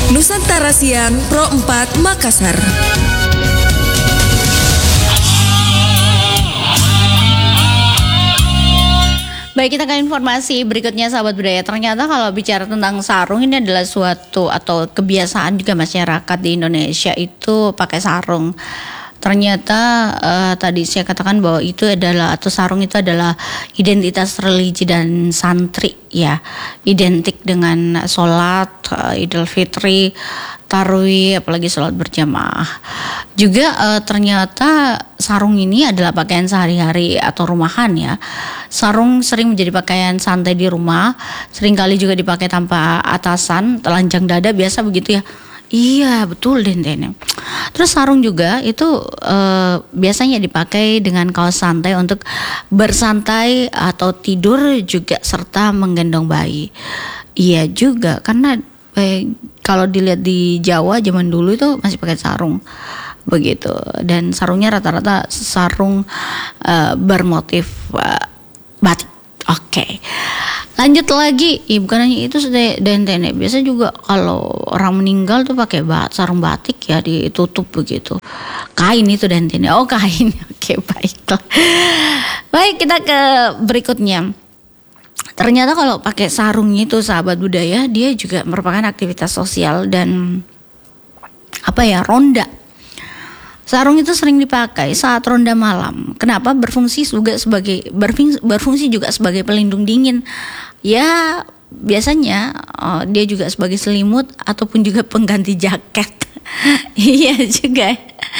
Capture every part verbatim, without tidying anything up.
Nusantara Siang Pro empat Makassar. Baik, kita ke informasi berikutnya sahabat budaya. Ternyata kalau bicara tentang sarung, ini adalah suatu atau kebiasaan juga masyarakat di Indonesia itu pakai sarung. Ternyata uh, tadi saya katakan bahwa itu adalah atau sarung itu adalah identitas religi dan santri ya, identik dengan sholat uh, Idul Fitri, tarawih, apalagi sholat berjamaah. Juga uh, ternyata sarung ini adalah pakaian sehari-hari atau rumahan ya. Sarung sering menjadi pakaian santai di rumah, seringkali juga dipakai tanpa atasan, telanjang dada biasa begitu ya. Iya betul Denten. Terus sarung juga itu e, biasanya dipakai dengan kaos santai untuk bersantai atau tidur juga serta menggendong bayi. Iya juga karena eh, kalau dilihat di Jawa zaman dulu itu masih pakai sarung begitu, dan sarungnya rata-rata sarung e, bermotif e, batik. Oke. Okay. Lanjut lagi, ya bukan hanya itu dan tenek. Biasa juga kalau orang meninggal tuh pakai bat, sarung batik ya, ditutup begitu. Kain itu dan tenek. Oh kain. Oke, baiklah. Baik, kita ke berikutnya. Ternyata kalau pakai sarung itu sahabat budaya, dia juga merupakan aktivitas sosial dan apa ya, ronda. Sarung itu sering dipakai saat ronda malam. Kenapa? Berfungsi juga sebagai berfungsi juga sebagai pelindung dingin. Ya, biasanya oh, dia juga sebagai selimut ataupun juga pengganti jaket. Iya juga.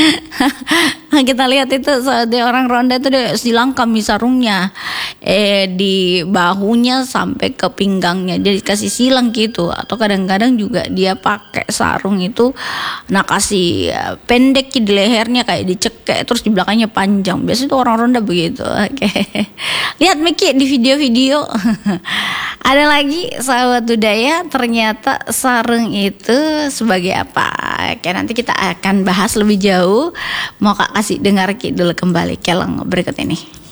Kita lihat itu saat orang ronda itu dia dilangkami sarungnya eh di bahunya sampai ke pinggangnya, dia dikasih silang gitu. Atau kadang-kadang juga dia pakai sarung itu nah kasih pendek di lehernya kayak dicekek, terus di belakangnya panjang. Biasanya itu orang ronda begitu. Oke. Lihat Miki di video-video. Ada lagi sahabat budaya, ternyata sarung itu sebagai apa? Oke, nanti kita akan bahas lebih jauh. Mau Kak kasih dengar Ki dulu kembali keleng berikut ini.